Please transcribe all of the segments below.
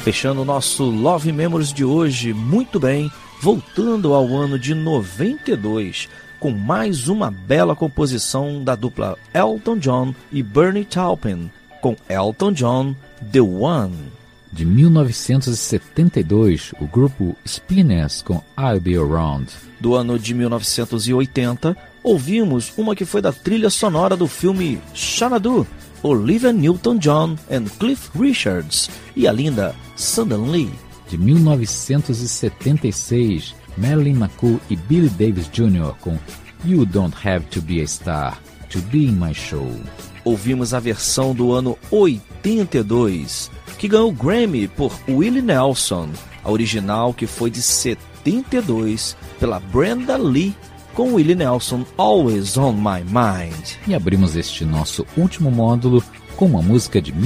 Fechando o nosso Love Memories de hoje, muito bem, voltando ao ano de 92, com mais uma bela composição da dupla Elton John e Bernie Taupin, com Elton John, The One. De 1972, o grupo Spinners com I'll Be Around. Do ano de 1980, ouvimos uma que foi da trilha sonora do filme Xanadu, Olivia Newton-John e Cliff Richards, e a linda Suddenly. De 1976, Marilyn McCool e Billy Davis Jr. com You Don't Have to Be a Star to Be in My Show. Ouvimos a versão do ano 82, que ganhou o Grammy por Willie Nelson, a original que foi de 72 pela Brenda Lee, com Willie Nelson, Always on My Mind. E abrimos este nosso último módulo com uma música de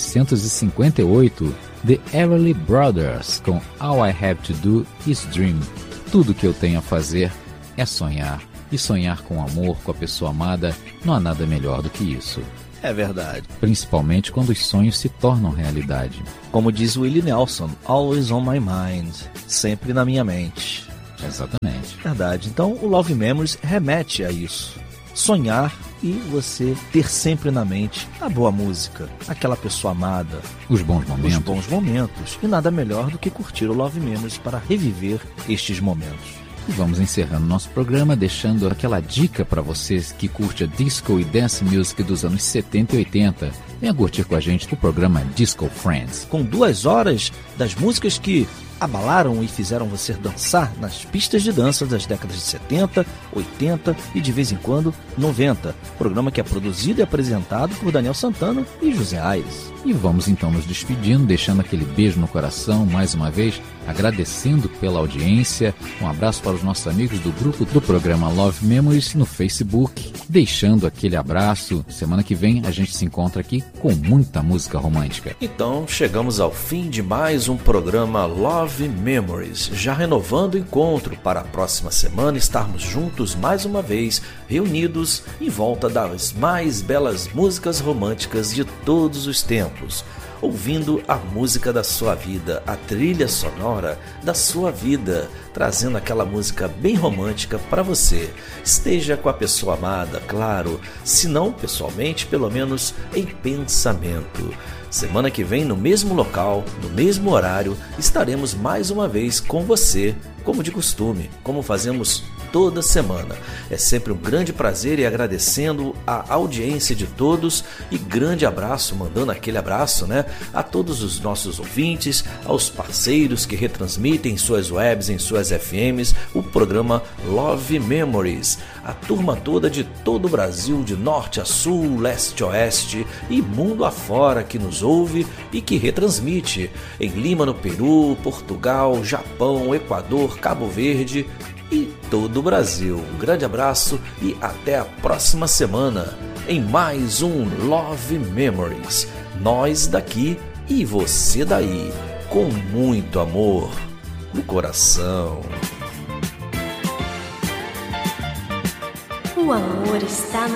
1958, The Everly Brothers, com All I Have to Do Is Dream. Tudo que eu tenho a fazer é sonhar. E sonhar com amor, com a pessoa amada, não há nada melhor do que isso. É verdade. Principalmente quando os sonhos se tornam realidade. Como diz Willie Nelson, Always on My Mind, sempre na minha mente. Exatamente. Verdade. Então o Love Memories remete a isso. Sonhar e você ter sempre na mente a boa música, aquela pessoa amada, os bons momentos. E nada melhor do que curtir o Love Memories para reviver estes momentos. E vamos encerrando nosso programa deixando aquela dica para vocês que curte a disco e dance music dos anos 70 e 80. Venha curtir com a gente o programa Disco Friends. Com 2 horas das músicas que abalaram e fizeram você dançar nas pistas de dança das décadas de 70, 80 e de vez em quando 90. Programa que é produzido e apresentado por Daniel Santana e José Aires. E vamos então nos despedindo, deixando aquele beijo no coração mais uma vez, agradecendo pela audiência. Um abraço para os nossos amigos do grupo do programa Love Memories no Facebook, deixando aquele abraço. Semana que vem a gente se encontra aqui com muita música romântica. Então chegamos ao fim de mais um programa Love Memories, já renovando o encontro para a próxima semana estarmos juntos mais uma vez, reunidos em volta das mais belas músicas românticas de todos os tempos, ouvindo a música da sua vida, a trilha sonora da sua vida, trazendo aquela música bem romântica para você. Esteja com a pessoa amada, claro, se não pessoalmente, pelo menos em pensamento. Semana que vem, no mesmo local, no mesmo horário, estaremos mais uma vez com você, como de costume, como fazemos toda semana. É sempre um grande prazer e agradecendo a audiência de todos e grande abraço, mandando aquele abraço, a todos os nossos ouvintes, aos parceiros que retransmitem em suas webs, em suas FMs, o programa Love Memories. A turma toda de todo o Brasil, de norte a sul, leste a oeste e mundo afora que nos ouve e que retransmite em Lima, no Peru, Portugal, Japão, Equador, Cabo Verde e todo o Brasil. Um grande abraço e até a próxima semana em mais um Love Memories. Nós daqui e você daí, com muito amor no coração. O amor está no